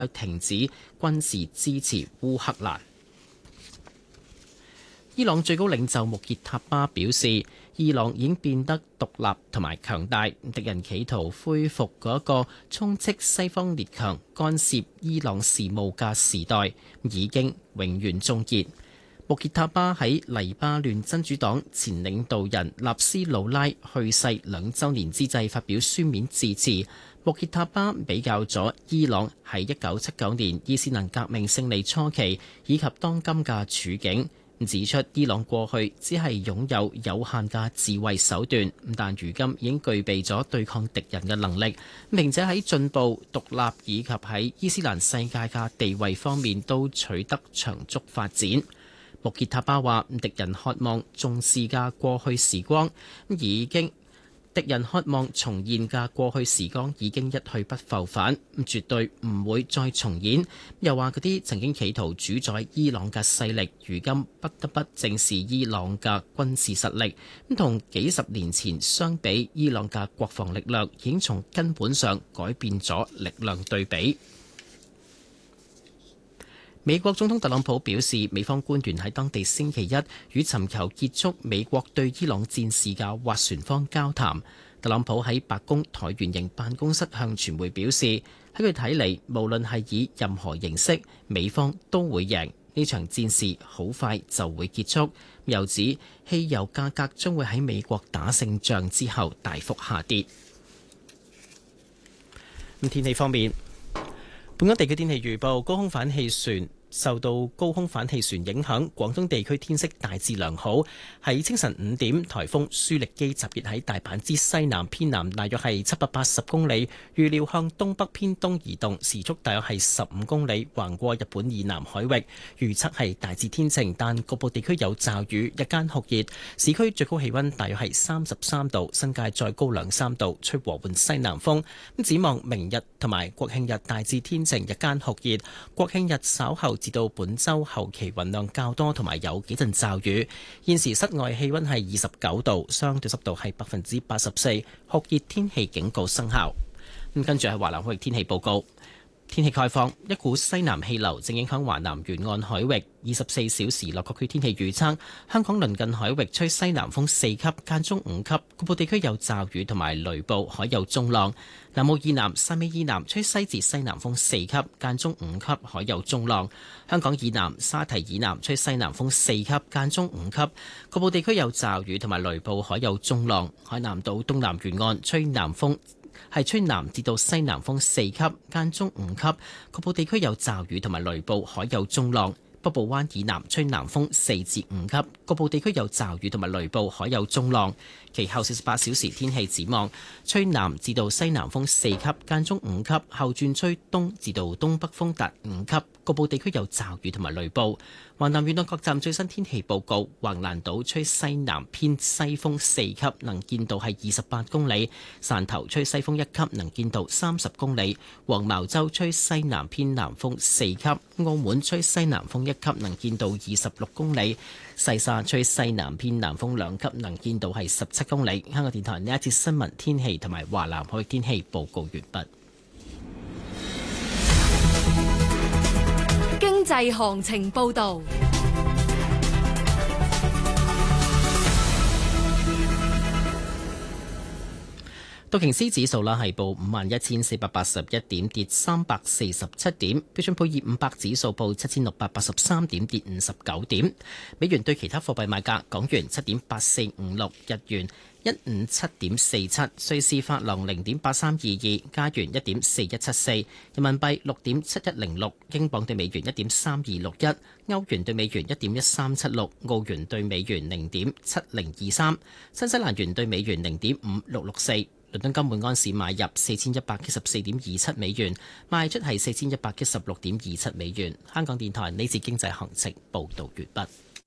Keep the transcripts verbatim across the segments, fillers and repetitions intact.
停止軍事支持烏克蘭。伊朗最高領袖穆傑塔巴表示，伊朗已經變得獨立同埋強大，敵人企圖恢復嗰一個充斥西方列強干涉伊朗事務嘅時代，已經永遠終結。穆傑塔巴喺黎巴嫩真主黨前領導人納斯魯拉去世兩週年之際發表書面致辭。穆傑塔巴比較咗伊朗喺一九七九年伊斯蘭革命勝利初期以及當今嘅處境，指出伊朗過去只係擁有有限嘅自衛手段，但如今已經具備咗對抗敵人嘅能力，並且喺進步、獨立以及喺伊斯蘭世界嘅地位方面都取得長足發展。穆傑塔巴話：敵人渴望重視嘅過去時光已經。敵人渴望重現嘅過去時光已經一去不復返，絕對唔會再重演。又話嗰啲曾經企圖主宰伊朗嘅勢力，如今不得不正視伊朗嘅軍事實力。咁同幾十年前相比，伊朗嘅國防力量已經從根本上改變咗力量對比。美國總統特朗普表示，美方官員喺當地星期一與尋求結束美國對伊朗戰事嘅斡旋方交談。特朗普喺白宮橢圓形辦公室向傳媒表示，喺佢睇嚟，無論係以任何形式，美方都會贏。呢場戰事好快就會結束。又指汽油價格將會喺美國打勝仗之後大幅下跌。咁天氣方面，本港地區天氣預報，高空反氣旋受到高空反氣旋影響，廣東地區天色大致良好。喺清晨五點，颱風舒力基集結喺大阪之西南偏南，大約係七百八十公里，預料向東北偏東移動，時速大約係十五公里，橫過日本以南海域。預測係大致天晴，但局部地區有驟雨，日間酷熱，市區最高氣溫大約係三十三度，新界再高兩三度，吹和緩西南風。咁展望明日同埋國慶日大致天晴，日間酷熱，國慶日稍後至到本週後期雲量較多，同埋有幾陣驟雨。現時室外氣溫係二十九度，相對濕度係百分之八十四，酷熱天氣警告生效。咁跟住係華南區域天氣報告。天氣概況，一股西南氣流正影響華南沿岸海域。二十四小時內各區天氣預測：香港鄰近海域吹西南風四級，間中五級，局部地區有驟雨同埋雷暴，海有中浪。南澳以南、汕尾以南吹西至西南風四級，間中五級，海有中浪。香港以南、沙堤以南吹西南風四級，間中五級，局部地區有驟雨同埋雷暴，海有中浪。海南島東南沿岸吹南風。係吹南至到西南風四級，間中五級，局部地區有驟雨同埋雷暴，海有中浪。北部灣以南吹南風四至五級，局部地區有驟雨同埋雷暴，海有中浪。其後四十八小時天氣展望，吹南至到西南風四級，間中五級，後轉吹東至到東北風達五級，局部地區有驟雨同埋雷暴。華南沿岸各站最新天氣報告：橫瀾島吹西南偏西風四級，能見度係二十八公里；汕頭吹西風一級，能見度三十公里；黃茅洲吹西南偏南風四級；澳門吹西南風一級，能見度二十六公里；西沙吹西南偏南風兩級，能見度係十七公里。香港電台呢一節新聞天氣同埋華南海域天氣報告完畢。 經濟行情報導。 道瓊斯指數啦係報五萬一千四百八十一點，跌三百四十七點。標準普爾五百指數報七千六百八十三點，跌五十九點。美元對其他貨幣賣價：港元七點八四五六，日元一五七點四七，瑞士法郎零點八三二二，加元一點四一七四，人民幣六點七一零六，英鎊對美元一點三二六一，歐元對美元一點一三七六，澳元對美元零點七零二三，新西蘭元對美元零點五六六四。倫敦金每安士買入四千一百一十四點二七美元，賣出係四千一百一十六點二七美元。香港電台呢次經濟行情報道完畢。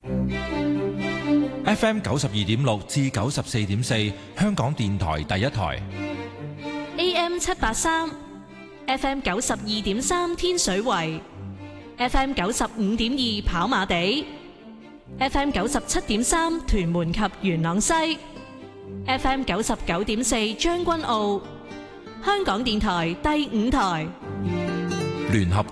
F M 九十二點六至九十四點四，香港電台第一台。 A M 七八三，F M 九十二點三天水圍，F M 九十五點二跑馬地，F M 九十七點三屯門及元朗西。F M 九十九點四將軍澳，香港電台第五台。 聯合